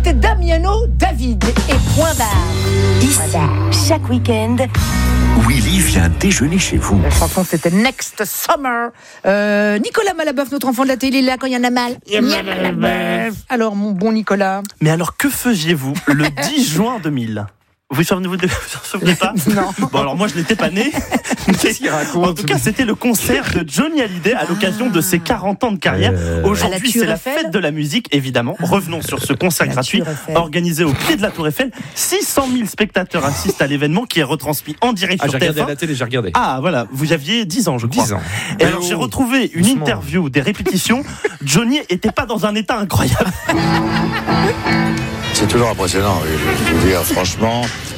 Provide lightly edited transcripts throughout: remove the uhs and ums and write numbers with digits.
c'était Damiano David et point barre. Ici, chaque week-end, Willy vient déjeuner chez vous. La chanson c'était Next Summer. Nicolas Malaboeuf, notre enfant de la télé, là quand il y en a mal. Alors mon bon Nicolas. Mais alors que faisiez-vous le 10 juin 2000 ? Vous vous souvenez pas ? Non. Bon alors moi je n'étais pas né. Qu'est-ce qu'il raconte ? En tout cas c'était le concert de Johnny Hallyday à l'occasion de ses 40 ans de carrière. Aujourd'hui c'est la fête de la musique évidemment. Revenons sur ce concert gratuit organisé au pied de la Tour Eiffel. 600 000 spectateurs assistent à l'événement qui est retransmis en direct sur TF1. J'ai regardé à la télé, j'ai regardé. Ah voilà, vous aviez 10 ans je crois. 10 ans. Et alors j'ai retrouvé une interview, des répétitions. Johnny était pas dans un état incroyable. C'est toujours impressionnant, je veux dire, franchement.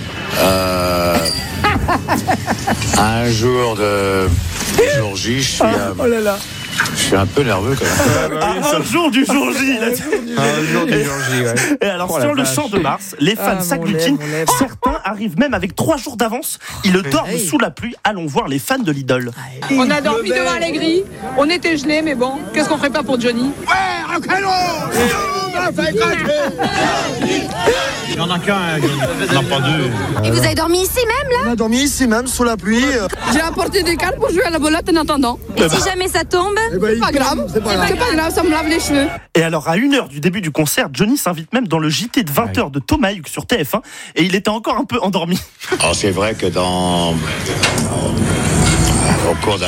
Un jour J, je suis un peu nerveux quand même. Un jour du jour J. Un jour du jour J, ouais. Et alors sur le Champ de Mars, les fans s'agglutinent. Certains arrivent même avec 3 jours d'avance. Ils dorment sous la pluie. Allons voir les fans de l'idole. On a dormi devant Allegri. On était gelés, mais bon, qu'est-ce qu'on ferait pas pour Johnny ? Il n'y en a qu'un, il n'y en a pas deux. Et vous avez dormi ici même, là ? On a dormi ici même, sous la pluie. J'ai apporté des cartes pour jouer à la belote en attendant. Et si jamais ça tombe ? C'est pas grave, c'est pas grave, ça me lave les cheveux. Et alors à 1h du début du concert, Johnny s'invite même dans le JT de 20h de Thomas Hugues sur TF1 et il était encore un peu endormi. Alors c'est vrai que au cours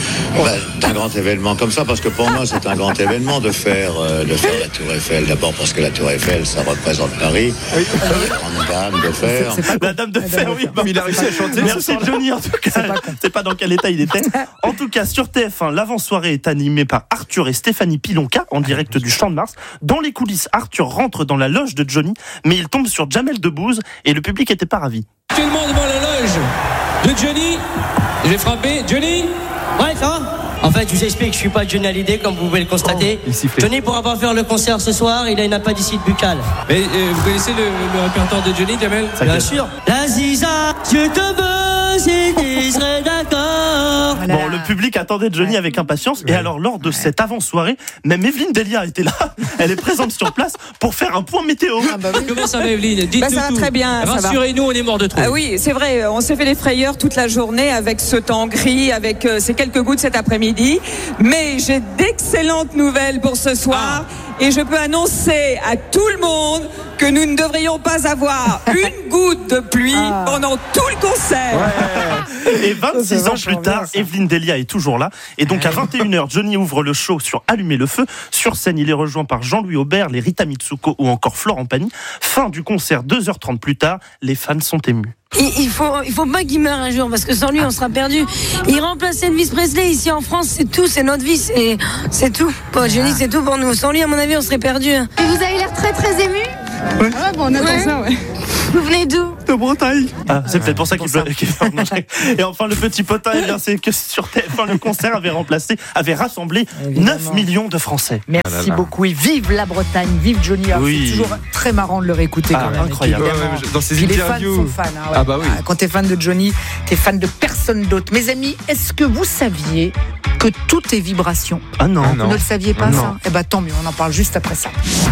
d'un grand événement comme ça, parce que pour moi c'est un grand événement de faire la Tour Eiffel. D'abord parce que la Tour Eiffel ça représente Paris. Grande dame de fer. La dame de fer, oui. Il a réussi à chanter. Merci Johnny en tout cas. C'est pas dans quel état il était. En tout cas sur TF1, l'avant-soirée est animée par Arthur et Stéphanie Pilonka en direct du Champ de Mars. Dans les coulisses, Arthur rentre dans la loge de Johnny, mais il tombe sur Jamel Debbouze et le public était pas ravi. Actuellement devant la loge de Johnny. J'ai frappé. Johnny ? Ouais, ça va ? En fait, je vous explique, je suis pas Johnny Hallyday, comme vous pouvez le constater. Johnny pourra pas faire le concert ce soir, il a une appendicite buccale. Mais vous connaissez le répertoire de Johnny, Jamel ? Bien sûr. La Ziza, je te veux si tu serais d'accord. Voilà. Bon, le public attendait Johnny avec impatience. Et alors, lors de cette avant-soirée, même Evelyne Delia était là. Elle est présente sur place pour faire un point météo. Comment ça va, Evelyne ? Dites-nous ça va tout. très bien. Rassurez-nous, on est mort de trop. Ah oui, c'est vrai, on s'est fait des frayeurs toute la journée avec ce temps gris, avec ces quelques gouttes cet après-midi. Mais j'ai d'excellentes nouvelles pour ce soir. Et je peux annoncer à tout le monde que nous ne devrions pas avoir une goutte de pluie pendant tout le concert. Et 26 ans plus tard, Evelyne Delia est toujours là. Et donc à 21h, Johnny ouvre le show sur Allumer le feu. Sur scène, il est rejoint par Jean-Louis Aubert, les Rita Mitsuko ou encore Florent Pagny. Fin du concert, 2h30 plus tard, les fans sont émus. Il faut pas qu'il meure un jour, parce que sans lui, on sera perdu. Il remplace Elvis Presley ici en France, c'est tout, c'est notre vie, c'est tout. Bon, Johnny, c'est tout pour nous. Sans lui, à mon avis, on serait perdu. Et vous avez l'air très très ému. Ouais. Ah bon, on attend ça, ouais. Vous venez d'où ? De Bretagne. Ah, c'est peut-être pour ça qu'il pleure. Et enfin, le petit potin, c'est que sur TF1, le concert avait rassemblé 9 millions de Français. Merci beaucoup et vive la Bretagne, vive Johnny. Alors, c'est toujours très marrant de le réécouter quand même. Incroyable. Dans ses interviews. Les fans sont fans. Ah bah oui. Quand t'es fan de Johnny, t'es fan de personne d'autre. Mes amis, est-ce que vous saviez que tout est vibration ? Ah non. Vous ne le saviez pas, Non. ça ? Eh ben tant mieux, on en parle juste après ça.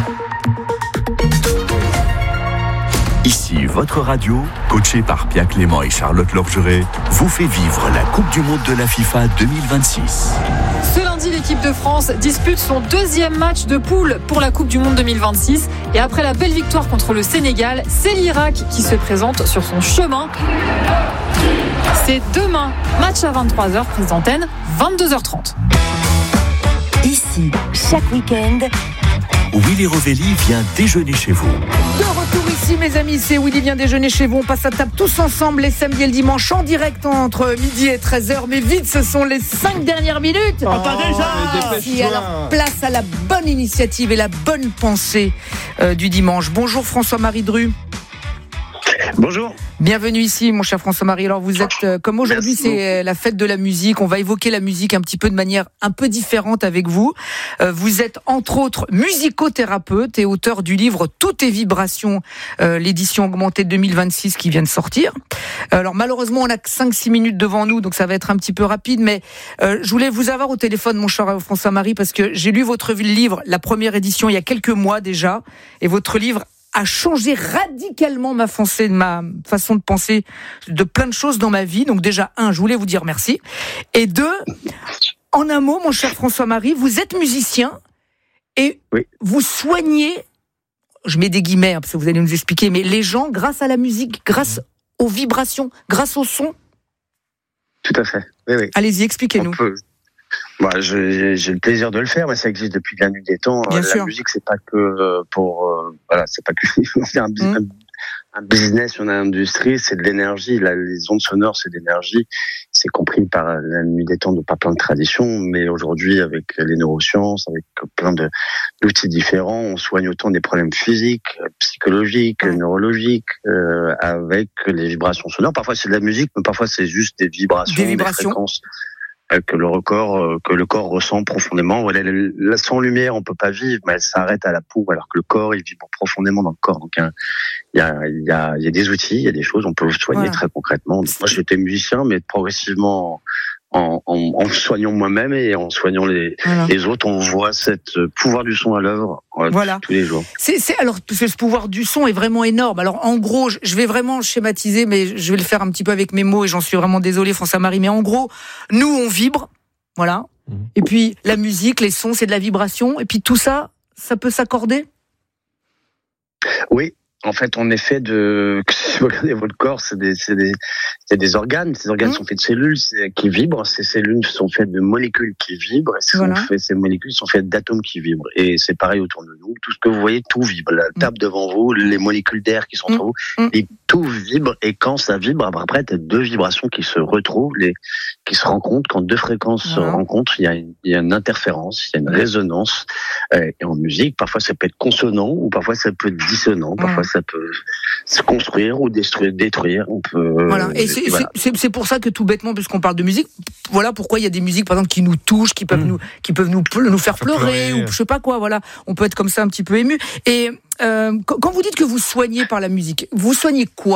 Ici, votre radio, coachée par Pierre Clément et Charlotte Lorgeret, vous fait vivre la Coupe du Monde de la FIFA 2026. Ce lundi, l'équipe de France dispute son 2e match de poule pour la Coupe du Monde 2026. Et après la belle victoire contre le Sénégal, c'est l'Irak qui se présente sur son chemin. C'est demain, match à 23h, prise d'antenne, 22h30. Ici, chaque week-end, Willy Rovelli vient déjeuner chez vous. De retour ici, mes amis, c'est Willy vient déjeuner chez vous. On passe à table tous ensemble les samedis et le dimanche en direct entre midi et 13h. Mais vite, ce sont les 5 dernières minutes. Pas déjà. Et alors, place à la bonne initiative et la bonne pensée du dimanche. Bonjour François-Marie Dru. Bonjour. Bienvenue ici, mon cher François-Marie. Alors, vous êtes, comme aujourd'hui, c'est la fête de la musique. On va évoquer la musique un petit peu de manière un peu différente avec vous. Vous êtes, entre autres, musicothérapeute et auteur du livre Tout est vibration, l'édition augmentée 2026 qui vient de sortir. Alors, malheureusement, on a que 5-6 minutes devant nous, donc ça va être un petit peu rapide, mais je voulais vous avoir au téléphone, mon cher François-Marie, parce que j'ai lu votre livre, la première édition, il y a quelques mois déjà, et votre livre a changé radicalement ma façon de penser de plein de choses dans ma vie. Donc déjà, je voulais vous dire merci. Et 2, en un mot, mon cher François-Marie, vous êtes musicien et vous soignez, je mets des guillemets, parce que vous allez nous expliquer, mais les gens grâce à la musique, grâce aux vibrations, grâce au son. Tout à fait. Oui. Allez-y, expliquez-nous. J'ai le plaisir de le faire, mais ça existe depuis la nuit des temps. Bien la sûr. musique, c'est pas que c'est pas que c'est un business, une industrie, c'est de l'énergie. Les ondes sonores, c'est de l'énergie. C'est compris par la nuit des temps de pas plein de traditions, mais aujourd'hui, avec les neurosciences, avec plein d'outils différents, on soigne autant des problèmes physiques, psychologiques, neurologiques, avec les vibrations sonores. Parfois, c'est de la musique, mais parfois, c'est juste des vibrations. Des fréquences que le corps ressent profondément. Voilà, sans lumière, on peut pas vivre, mais elle s'arrête à la peau, alors que le corps, il vibre profondément dans le corps. Donc, il y a des outils, il y a des choses, on peut soigner très concrètement. Donc, moi, j'étais musicien, mais progressivement, en soignant moi-même et en soignant les autres, on voit cette pouvoir du son à l'œuvre tous les jours. Alors, ce pouvoir du son est vraiment énorme. Alors, en gros, je vais vraiment schématiser, mais je vais le faire un petit peu avec mes mots et j'en suis vraiment désolée, François-Marie. Mais en gros, nous, on vibre, voilà. Et puis, la musique, les sons, c'est de la vibration. Et puis, tout ça, ça peut s'accorder ? Oui. En fait, on est fait si vous regardez votre corps, c'est des organes. Ces organes sont faits de cellules qui vibrent. Ces cellules sont faites de molécules qui vibrent. Ces molécules sont faites d'atomes qui vibrent. Et c'est pareil autour de nous. Tout ce que vous voyez, tout vibre. La table devant vous, les molécules d'air qui sont entre vous, et tout vibre. Et quand ça vibre, après, il y a 2 vibrations qui se retrouvent, qui se rencontrent. Quand 2 fréquences se rencontrent, il y a une interférence, il y a une résonance. Et en musique, parfois ça peut être consonant, ou parfois ça peut être dissonant. Parfois ça peut se construire ou détruire. On peut. Voilà. Et c'est pour ça que tout bêtement, puisqu'on parle de musique, voilà pourquoi il y a des musiques, par exemple, qui nous touchent, qui peuvent nous faire pleurer, ou je sais pas quoi. Voilà, on peut être comme ça un petit peu ému. Et quand vous dites que vous soignez par la musique, vous soignez quoi ?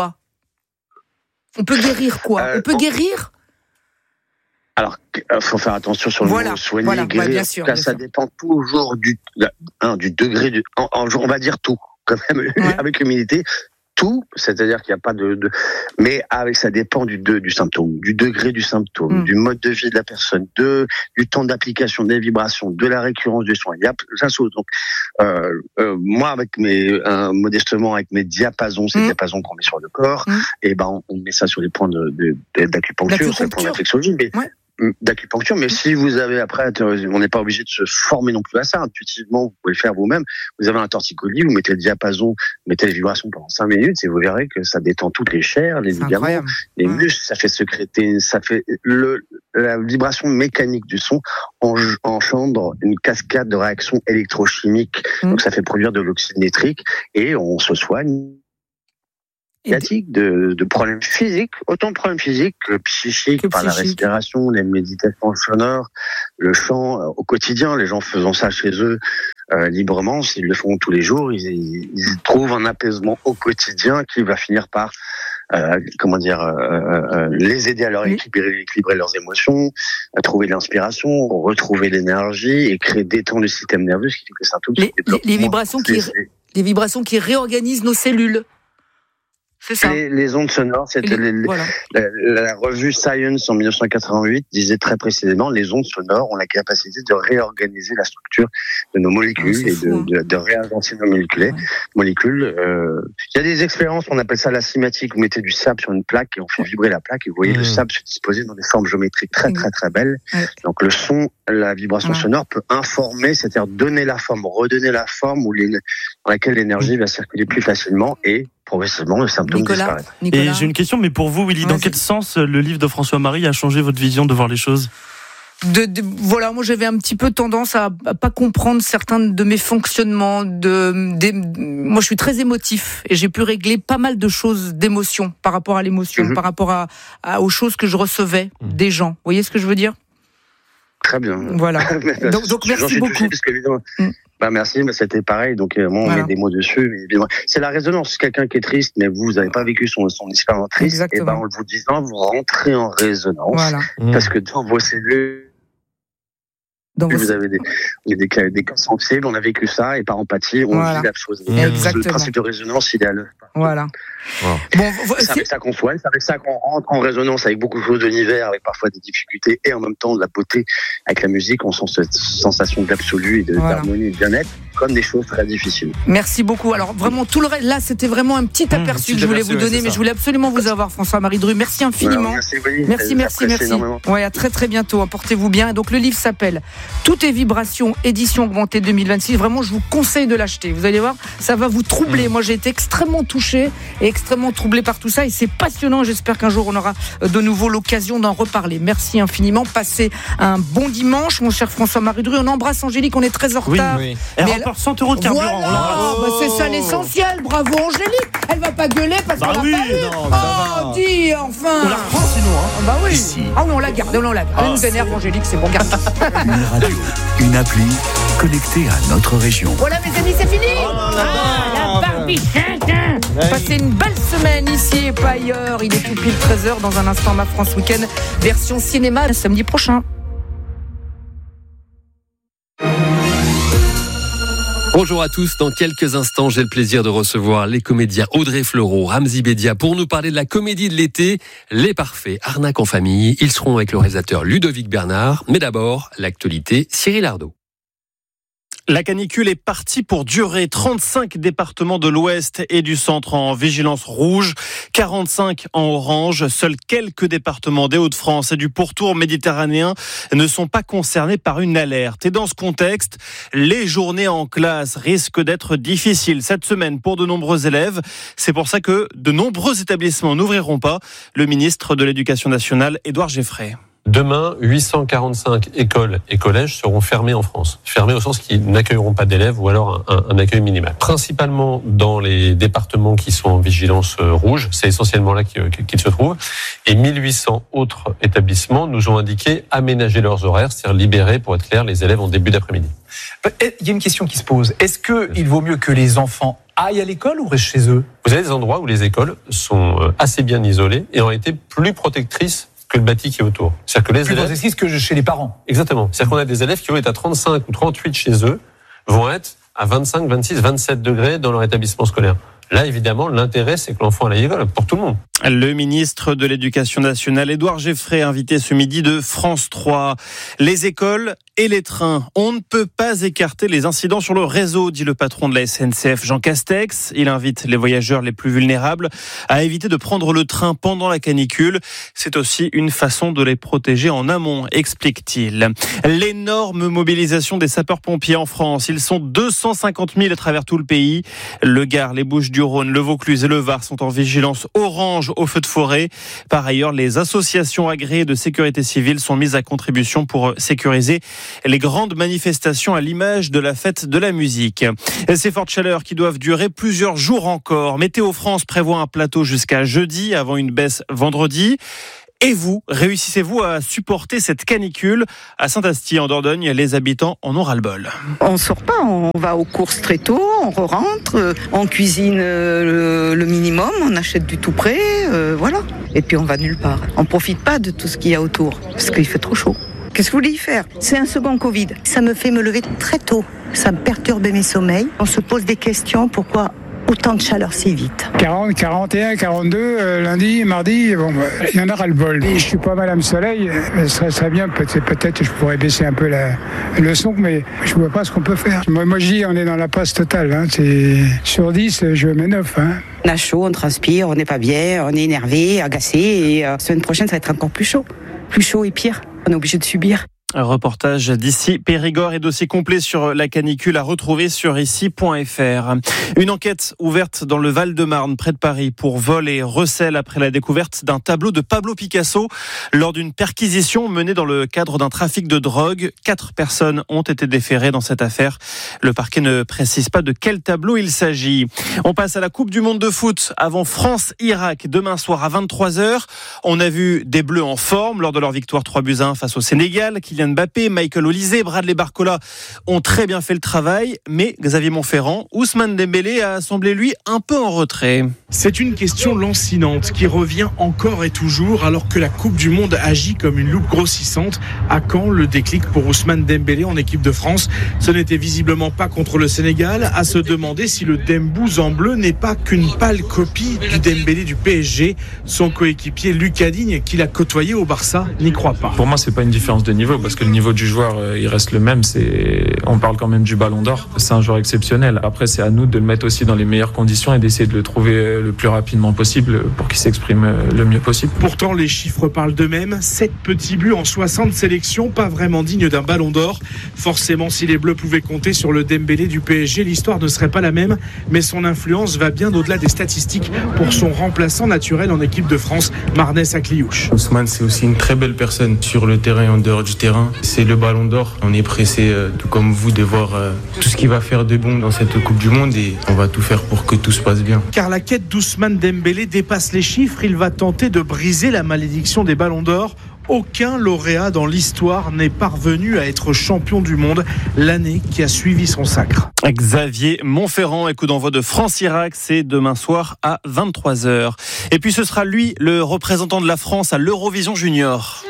On peut guérir quoi ? On peut guérir ? Alors, faut faire attention sur le mot soigner, guérir. Bien sûr, ça dépend toujours du degré on va dire tout, quand même, avec humilité. Tout, c'est-à-dire qu'il n'y a pas mais ça dépend du symptôme, du degré du symptôme, du mode de vie de la personne, du temps d'application des vibrations, de la récurrence du son. Il y a plein de choses. Donc, moi, modestement, avec mes diapasons, ces diapasons qu'on met sur le corps, et on met ça sur les points d'acupuncture, sur les points de réflexologie, d'acupuncture, mais si vous avez après, on n'est pas obligé de se former non plus à ça. Intuitivement, vous pouvez le faire vous-même. Vous avez un torticolis, vous mettez le diapason, vous mettez les vibrations pendant 5 minutes et vous verrez que ça détend toutes les chairs, les ligaments, les muscles, ça fait sécréter, la vibration mécanique du son engendre une cascade de réactions électrochimiques. Donc ça fait produire de l'oxyde nitrique et on se soigne de problèmes physiques, autant de problèmes physiques que psychiques, par la respiration, les méditations sonores, le chant au quotidien, les gens faisant ça chez eux librement, s'ils le font tous les jours, ils trouvent un apaisement au quotidien qui va finir par les aider à leur équilibrer leurs émotions, à trouver de l'inspiration, retrouver l'énergie et détendre le système nerveux, ce qui fait que c'est un tout les vibrations qui réorganisent nos cellules. C'est ça. Les ondes sonores, c'était la revue Science en 1988 disait très précisément, les ondes sonores ont la capacité de réorganiser la structure de nos molécules de réagencer nos molécules. Il y a des expériences, on appelle ça la cinématique. Vous mettez du sable sur une plaque et on fait vibrer la plaque et vous voyez le sable se disposer dans des formes géométriques très très très belles. Donc le son, la vibration sonore peut informer, c'est-à-dire donner la forme, redonner la forme dans laquelle l'énergie va circuler plus facilement et progressivement, le symptôme disparaît. Et j'ai une question, mais pour vous, Willy, dans quel sens le livre de François-Marie a changé votre vision de voir les choses ? Voilà, moi j'avais un petit peu tendance à pas comprendre certains de mes fonctionnements. Moi je suis très émotif et j'ai pu régler pas mal de choses d'émotion par rapport à l'émotion, par rapport aux choses que je recevais des gens. Vous voyez ce que je veux dire ? Très bien. Voilà. donc merci beaucoup. Merci, c'était pareil. Donc, on met des mots dessus. Mais, c'est la résonance. Quelqu'un qui est triste, mais vous n'avez pas vécu son expérience triste. Et en le vous disant, vous rentrez en résonance. Voilà. Parce que dans vos cellules, Vous avez des cas sensibles, on a vécu ça, et par empathie, on vit la chose. Exactement. Le principe de résonance, il est à l'œuvre. Voilà. Bon, c'est avec ça qu'on soigne, c'est avec ça qu'on rentre en résonance avec beaucoup de choses de l'univers, avec parfois des difficultés, et en même temps de la beauté. Avec la musique, on sent cette sensation d'absolu, d'harmonie et de bien-être, comme des choses très difficiles. Merci beaucoup. Alors vraiment, tout le reste, là, c'était vraiment un petit aperçu que je voulais vous donner, mais je voulais absolument vous avoir, François-Marie Dru. Merci infiniment. Merci. Ouais, à très bientôt. Portez-vous bien. Donc le livre s'appelle Tout est vibration, édition augmentée 2026. Vraiment, je vous conseille de l'acheter. Vous allez voir, ça va vous troubler. Moi, j'ai été extrêmement touchée et extrêmement troublée par tout ça, et c'est passionnant. J'espère qu'un jour on aura de nouveau l'occasion d'en reparler. Merci infiniment. Passez un bon dimanche, mon cher François-Marie Dru. On embrasse Angélique, on est très en retard. Oui. Elle remporte 100 € de carburant. Voilà, c'est ça l'essentiel. Bravo Angélique. Elle va pas gueuler parce qu'elle a pas eu. Dis enfin. On la reprend sinon. Bah oui. Ici. On la garde. Elle nous énerve, Angélique, c'est bon, garde. Une radio, une appli connectée à notre région. Voilà mes amis, c'est fini. La barbichette. Passez une belle semaine ici et pas ailleurs. Il est tout pile 13h. Dans un instant, Ma France Week-end version cinéma samedi prochain. Bonjour à tous, dans quelques instants, j'ai le plaisir de recevoir les comédiens Audrey Fleurot, Ramzy Bedia pour nous parler de la comédie de l'été, Les Parfaits, arnaque en famille. Ils seront avec le réalisateur Ludovic Bernard, mais d'abord, l'actualité, Cyril Ardo. La canicule est partie pour durer. 35 départements de l'Ouest et du Centre en vigilance rouge, 45 en orange. Seuls quelques départements des Hauts-de-France et du pourtour méditerranéen ne sont pas concernés par une alerte. Et dans ce contexte, les journées en classe risquent d'être difficiles cette semaine pour de nombreux élèves. C'est pour ça que de nombreux établissements n'ouvriront pas. Le ministre de l'Éducation nationale, Édouard Geffray. Demain, 845 écoles et collèges seront fermés en France. Fermés au sens qu'ils n'accueilleront pas d'élèves ou alors un accueil minimal. Principalement dans les départements qui sont en vigilance rouge, c'est essentiellement là qu'ils se trouvent. Et 1800 autres établissements nous ont indiqué aménager leurs horaires, c'est-à-dire libérer, pour être clair, les élèves en début d'après-midi. Il y a une question qui se pose. Est-ce qu'il vaut mieux que les enfants aillent à l'école ou restent chez eux ? Vous avez des endroits où les écoles sont assez bien isolées et ont été plus protectrices que le bâti qui est autour. C'est-à-dire que les élèves... que chez les parents. Exactement. C'est-à-dire qu'on a des élèves qui vont être à 35 ou 38 chez eux, vont être à 25, 26, 27 degrés dans leur établissement scolaire. Là, évidemment, l'intérêt, c'est que l'enfant aille à l'école, pour tout le monde. Le ministre de l'Éducation nationale, Édouard Geffray, invité ce midi de France 3. Les écoles et les trains. On ne peut pas écarter les incidents sur le réseau, dit le patron de la SNCF, Jean Castex. Il invite les voyageurs les plus vulnérables à éviter de prendre le train pendant la canicule. C'est aussi une façon de les protéger en amont, explique-t-il. L'énorme mobilisation des sapeurs-pompiers en France. Ils sont 250 000 à travers tout le pays. Le Gard, les Bouches-du-Rhône, le Vaucluse et le Var sont en vigilance orange au feu de forêt. Par ailleurs, les associations agréées de sécurité civile sont mises à contribution pour sécuriser les grandes manifestations à l'image de la fête de la musique. Ces fortes chaleurs qui doivent durer plusieurs jours encore. Météo France prévoit un plateau jusqu'à jeudi avant une baisse vendredi. Et vous, réussissez-vous à supporter cette canicule ? À Saint-Asti, en Dordogne, les habitants en ont ras-le-bol. On sort pas, on va aux courses très tôt, on re-rentre, on cuisine le minimum, on achète du tout prêt, voilà. Et puis on va nulle part. On profite pas de tout ce qu'il y a autour, parce qu'il fait trop chaud. Qu'est-ce que vous voulez y faire ? C'est un second Covid. Ça me fait me lever très tôt. Ça me perturbe mes sommeils. On se pose des questions, pourquoi autant de chaleur si vite. 40, 41, 42, lundi, mardi, bon, il y en a ras-le-bol. Je suis pas Madame Soleil, ça serait bien, peut-être je pourrais baisser un peu le son, mais je vois pas ce qu'on peut faire. Moi je dis, on est dans la passe totale, hein. C'est sur 10, je mets 9. Hein. On a chaud, on transpire, on n'est pas bien, on est énervé, agacé, et la semaine prochaine ça va être encore plus chaud et pire. On est obligé de subir. Un reportage d'ici Périgord et dossier complet sur la canicule à retrouver sur ici.fr. Une enquête ouverte dans le Val-de-Marne, près de Paris, pour vol et recel après la découverte d'un tableau de Pablo Picasso lors d'une perquisition menée dans le cadre d'un trafic de drogue. 4 personnes ont été déférées dans cette affaire. Le parquet ne précise pas de quel tableau il s'agit. On passe à la Coupe du Monde de foot avant France-Irak demain soir à 23h. On a vu des Bleus en forme lors de leur victoire 3-1 face au Sénégal. Kylian Kylian Mbappé, Michael Olise, Bradley Barcola ont très bien fait le travail, mais Xavier Montferrand, Ousmane Dembélé a semblé lui un peu en retrait. C'est une question lancinante qui revient encore et toujours alors que la Coupe du Monde agit comme une loupe grossissante. À quand le déclic pour Ousmane Dembélé en équipe de France? Ce n'était visiblement pas contre le Sénégal. À se demander si le Dembouz en bleu n'est pas qu'une pâle copie du Dembélé du PSG. Son coéquipier Lucas Digne, qu'il a côtoyé au Barça, n'y croit pas. Pour moi, c'est pas une différence de niveau parce que le niveau du joueur, il reste le même. On parle quand même du Ballon d'Or. C'est un joueur exceptionnel. Après, c'est à nous de le mettre aussi dans les meilleures conditions et d'essayer de le trouver le plus rapidement possible pour qu'il s'exprime le mieux possible. Pourtant, les chiffres parlent d'eux-mêmes. 7 petits buts en 60 sélections, pas vraiment digne d'un Ballon d'Or. Forcément, si les Bleus pouvaient compter sur le Dembélé du PSG, l'histoire ne serait pas la même. Mais son influence va bien au-delà des statistiques pour son remplaçant naturel en équipe de France, Marnès Akliouche. Ousmane, c'est aussi une très belle personne sur le terrain et en dehors du terrain. C'est le Ballon d'Or. On est pressé, tout comme vous, de voir tout ce qu'il va faire de bon dans cette Coupe du Monde et on va tout faire pour que tout se passe bien. Car la quête d'Ousmane Dembélé dépasse les chiffres. Il va tenter de briser la malédiction des Ballons d'Or. Aucun lauréat dans l'histoire n'est parvenu à être champion du monde l'année qui a suivi son sacre. Xavier Montferrand, et coup d'envoi de France-Irak, c'est demain soir à 23h. Et puis ce sera lui, le représentant de la France à l'Eurovision Junior.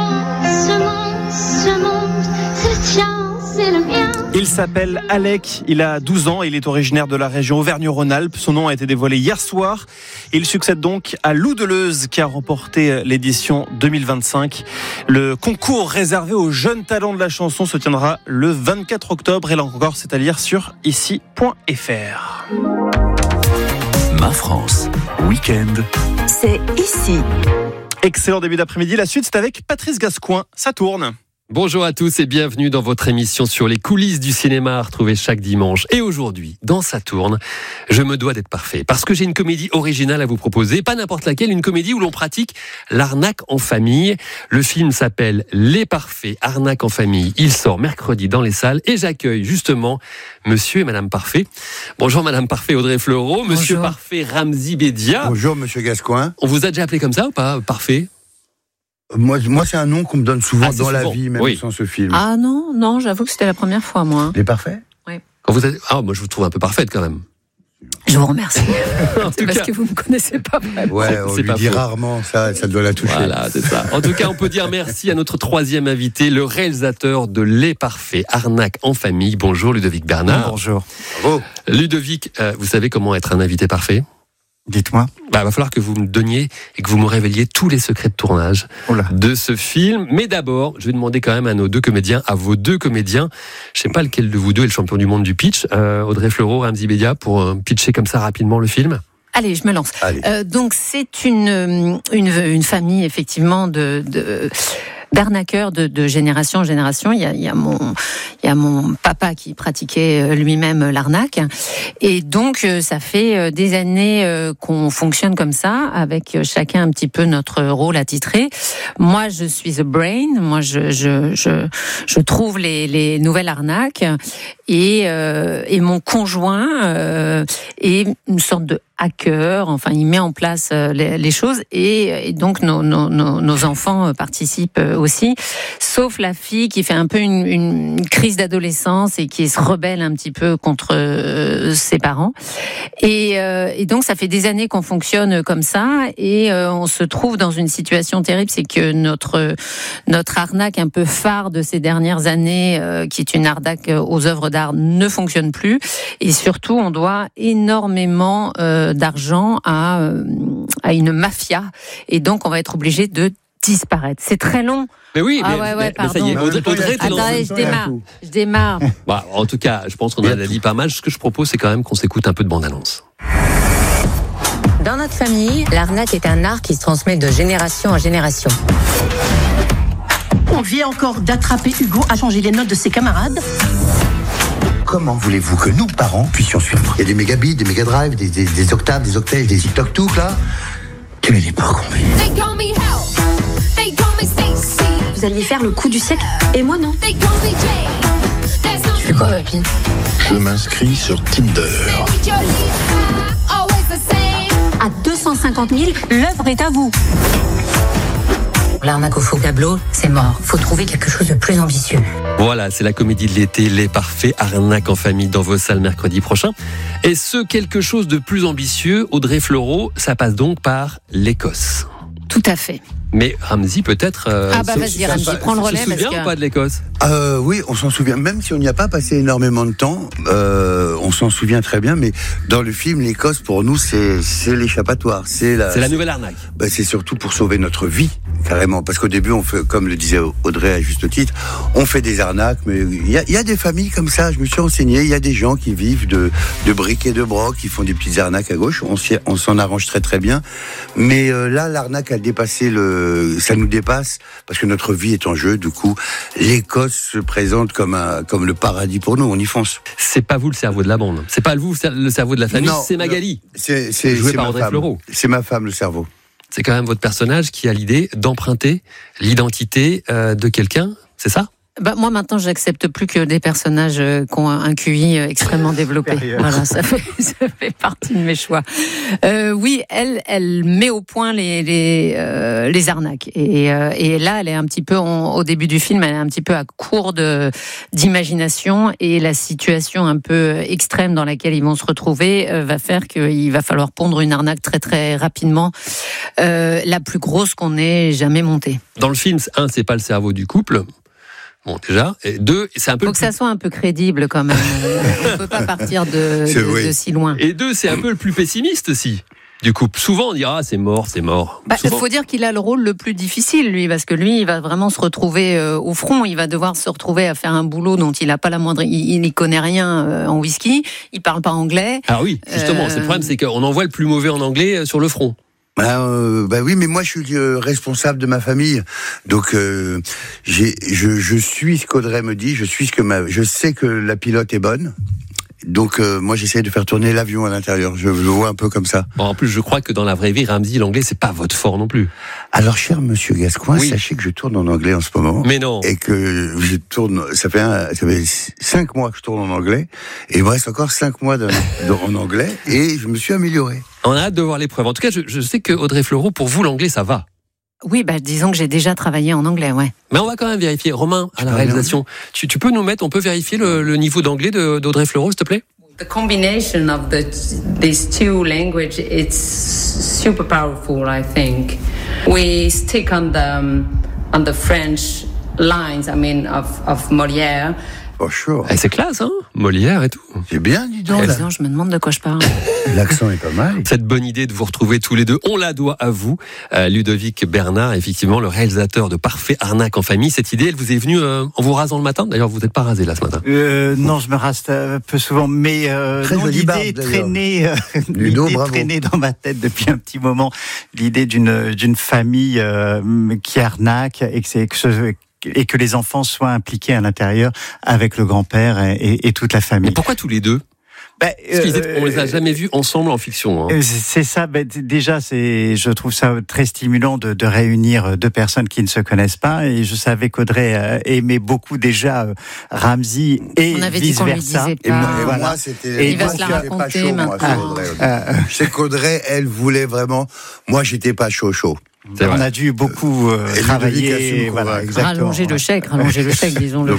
Ce monde, c'est le tien, c'est le mien. Il s'appelle Alec, il a 12 ans, il est originaire de la région Auvergne-Rhône-Alpes. Son nom a été dévoilé hier soir. Il succède donc à Lou Deleuze qui a remporté l'édition 2025. Le concours réservé aux jeunes talents de la chanson se tiendra le 24 octobre. Et là encore, c'est à lire sur ici.fr. Ma France, week-end. C'est ici. Excellent début d'après-midi. La suite, c'est avec Patrice Gascoin. Ça tourne. Bonjour à tous et bienvenue dans votre émission sur les coulisses du cinéma à retrouver chaque dimanche. Et aujourd'hui, dans Ça tourne, je me dois d'être parfait parce que j'ai une comédie originale à vous proposer, pas n'importe laquelle, une comédie où l'on pratique l'arnaque en famille. Le film s'appelle Les Parfaits, arnaque en famille. Il sort mercredi dans les salles et j'accueille justement Monsieur et Madame Parfait. Bonjour Madame Parfait Audrey Fleurot, Monsieur Parfait Ramzy Bedia. Bonjour Monsieur Gascoin. On vous a déjà appelé comme ça ou pas, Parfait ? Moi, c'est un nom qu'on me donne souvent dans la vie, même sans ce film. Ah non, j'avoue que c'était la première fois, moi. Les Parfaits ? Oui. Quand vous êtes... moi je vous trouve un peu parfaite quand même. Je vous remercie. C'est parce que vous ne me connaissez pas vraiment. Ouais, on lui dit rarement ça doit la toucher. Voilà, c'est ça. En tout cas, on peut dire merci à notre troisième invité, le réalisateur de Les Parfaits, arnaque en famille. Bonjour Ludovic Bernard. Bonjour. Bravo. Ludovic, vous savez comment être un invité parfait ? Dites-moi. Va falloir que vous me donniez et que vous me révéliez tous les secrets de tournage de ce film. Mais d'abord, je vais demander quand même à vos deux comédiens. Je sais pas lequel de vous deux est le champion du monde du pitch. Audrey Fleurot, Ramzy Bedia, pour pitcher comme ça rapidement le film. Allez, je me lance. Donc c'est une famille effectivement d'arnaqueurs de génération en génération. Il y a mon papa qui pratiquait lui-même l'arnaque. Et donc, ça fait des années qu'on fonctionne comme ça, avec chacun un petit peu notre rôle attitré. Moi, je suis the brain. Moi, je trouve les nouvelles arnaques. Et mon conjoint est une sorte de hacker. Enfin, il met en place les choses. Et donc, nos enfants participent aussi. Sauf la fille qui fait un peu une crise d'adolescence et qui se rebelle un petit peu contre ses parents. Et donc, ça fait des années qu'on fonctionne comme ça. Et on se trouve dans une situation terrible. C'est que notre arnaque un peu phare de ces dernières années, qui est une arnaque aux œuvres d'art, ne fonctionne plus. Et surtout, on doit énormément d'argent à une mafia. Et donc, on va être obligé de disparaître. C'est très long. Mais oui, mais ça y est, Audrey attendez, je démarre. En tout cas, je pense qu'on en a dit pas mal. Ce que je propose, c'est quand même qu'on s'écoute un peu de bande-annonce. Dans notre famille, l'arnaque est un art qui se transmet de génération en génération. On vient encore d'attraper Hugo à changer les notes de ses camarades. Comment voulez-vous que nous, parents, puissions suivre ? Il y a des mégabits, des mégadrives, des octaves, des octets, des TikTok-touk, là. Quelle est l'époque, on vit ? Vous alliez faire le coup du siècle, et moi non. Tu fais quoi, Papine ? Je m'inscris sur Tinder. À 250 000, l'œuvre est à vous. L'arnaque au faux tableau, c'est mort. Faut trouver quelque chose de plus ambitieux. Voilà, c'est la comédie de l'été, Les Parfaits, Arnaque en famille dans vos salles mercredi prochain. Et ce quelque chose de plus ambitieux, Audrey Fleurot, ça passe donc par l'Écosse. Tout à fait. Mais Ramzy, peut-être... vas-y, Ramzy, prends le relais. Tu te souviens ou pas de l'Écosse ? Oui, on s'en souvient. Même si on n'y a pas passé énormément de temps, on s'en souvient très bien. Mais dans le film, l'Écosse, pour nous, c'est l'échappatoire. C'est la nouvelle arnaque. C'est surtout pour sauver notre vie, carrément. Parce qu'au début, on fait, comme le disait Audrey à juste titre, on fait des arnaques. Mais il y a des familles comme ça. Je me suis renseigné. Il y a des gens qui vivent de briques et de brocs, qui font des petites arnaques à gauche. On s'en arrange très très bien. Mais là, l'arnaque a dépassé ça nous dépasse parce que notre vie est en jeu. Du coup, l'Écosse se présente comme le paradis pour nous. On y fonce. C'est pas vous le cerveau de la bande. C'est pas vous le cerveau de la famille. Non, c'est Magali. C'est joué par Audrey Fleurot. C'est ma femme le cerveau. C'est quand même votre personnage qui a l'idée d'emprunter l'identité de quelqu'un. C'est ça ? Moi, maintenant, j'accepte plus que des personnages qui ont un QI extrêmement développé. Voilà, ça fait partie de mes choix. Oui, elle met au point les arnaques. Et là, elle est un petit peu, au début du film, elle est un petit peu à court d'imagination. Et la situation un peu extrême dans laquelle ils vont se retrouver va faire qu'il va falloir pondre une arnaque très, très rapidement. La plus grosse qu'on ait jamais montée. Dans le film, c'est pas le cerveau du couple. Bon, déjà. Et 2, c'est un peu. Faut que ça soit un peu crédible quand même. On peut pas partir de si loin. Et 2, c'est un peu le plus pessimiste aussi. Du coup, souvent on dira c'est mort. Il faut dire qu'il a le rôle le plus difficile, lui, parce que lui, il va vraiment se retrouver au front. Il va devoir se retrouver à faire un boulot dont il n'a pas la moindre. Il n'y connaît rien en whisky. Il parle pas anglais. Ah oui, justement. C'est le problème, c'est qu'on envoie le plus mauvais en anglais sur le front. Oui, mais moi je suis responsable de ma famille, donc je suis ce qu'Audrey me dit, je sais que la pilote est bonne. Donc moi j'essaie de faire tourner l'avion à l'intérieur. Je le vois un peu comme ça. Bon, en plus, je crois que dans la vraie vie, Ramzy, l'anglais c'est pas votre fort non plus. Alors, cher Monsieur Gascoin, sachez que je tourne en anglais en ce moment. Mais non. Et que je tourne. Ça fait 5 mois que je tourne en anglais, et il me reste encore 5 mois en anglais, et je me suis amélioré. On a hâte de voir l'épreuve. En tout cas, je sais que Audrey Fleurot, pour vous, l'anglais ça va. Oui, disons que j'ai déjà travaillé en anglais, ouais. Mais on va quand même vérifier. Romain, à la réalisation, tu peux nous mettre, on peut vérifier le niveau d'anglais d'Audrey Fleurot, s'il te plaît? The combination of these two languages, it's super powerful, I think. We stick on the French lines, of Molière. Oh, sure. C'est classe, hein, Molière et tout. C'est bien, dis donc. Je me demande de quoi je parle. L'accent est pas mal. Cette bonne idée de vous retrouver tous les deux, on la doit à vous, Ludovic Bernard, effectivement, le réalisateur de Parfait Arnaque en famille. Cette idée, elle vous est venue en vous rasant le matin. D'ailleurs, vous n'êtes pas rasé là ce matin. Non, je me rase peu souvent, mais l'idée traînait dans ma tête depuis un petit moment. L'idée d'une famille qui arnaque et que les enfants soient impliqués à l'intérieur avec le grand-père et toute la famille. Mais pourquoi tous les deux ? On les a jamais vus ensemble en fiction. Hein. C'est ça. Déjà, je trouve ça très stimulant de réunir deux personnes qui ne se connaissent pas. Et je savais qu'Audrey aimait beaucoup déjà Ramzy et on avait vice dit qu'on versa. lui disait pas. Et moi, c'était. Il va se la raconter maintenant. Je sais qu'Audrey, elle voulait vraiment. Moi, j'étais pas chaud. On a dû beaucoup travailler, rallonger le chèque, disons-le.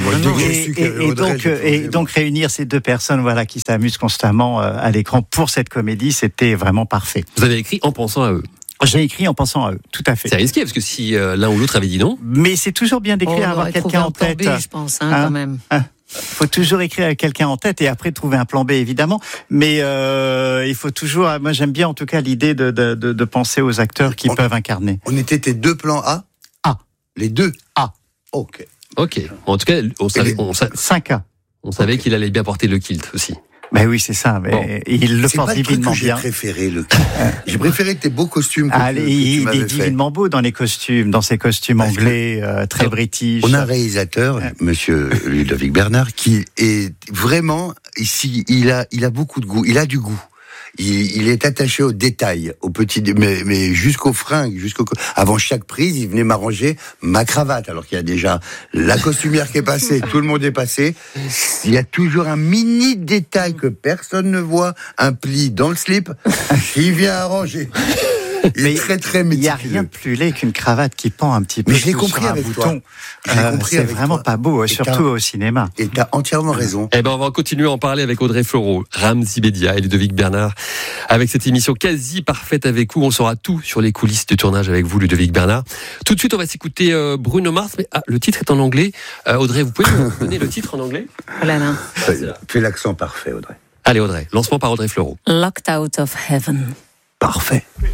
Et donc réunir ces deux personnes, qui s'amusent constamment à l'écran pour cette comédie, c'était vraiment parfait. Vous avez écrit en pensant à eux. J'ai écrit en pensant à eux, tout à fait. C'est risqué parce que si l'un ou l'autre avait dit non. Mais c'est toujours bien d'écrire, avoir quelqu'un en tête. Je pense, quand même. Il faut toujours écrire avec quelqu'un en tête et après trouver un plan B, évidemment. Mais il faut toujours. Moi, j'aime bien en tout cas l'idée de penser aux acteurs qui peuvent incarner. On était tes deux plans A. Les deux A. Ok. En tout cas, on savait. 5A. On savait qu'il allait bien porter le kilt aussi. Oui, c'est ça. Mais il le porte divinement bien. J'ai préféré j'ai préféré tes beaux costumes. Il est divinement beau dans les costumes, dans ses costumes anglais très british. On a un réalisateur, Monsieur Ludovic Bernard, qui est vraiment ici. Il a beaucoup de goût. Il a du goût. Il est attaché aux détails, aux petits, mais jusqu'aux fringues, avant chaque prise, il venait m'arranger ma cravate, alors qu'il y a déjà la costumière qui est passée, tout le monde est passé. Il y a toujours un mini détail que personne ne voit, un pli dans le slip, qui vient arranger. Il est très très méticuleux. Il n'y a rien de plus laid qu'une cravate qui pend un petit peu. Mais je l'ai compris sur un avec bouton. C'est vraiment pas beau, surtout au cinéma. Et tu as entièrement raison. Eh ben, on va continuer à en parler avec Audrey Fleurot, Ramzy Bedia et Ludovic Bernard. Avec cette émission quasi parfaite avec vous, on saura tout sur les coulisses du tournage avec vous, Ludovic Bernard. Tout de suite, on va s'écouter Bruno Mars, mais le titre est en anglais. Audrey, vous pouvez nous donner le titre en anglais? Oh là là. Fais l'accent parfait, Audrey. Allez, Audrey, lancement par Audrey Fleurot. Locked Out of Heaven. Parfait.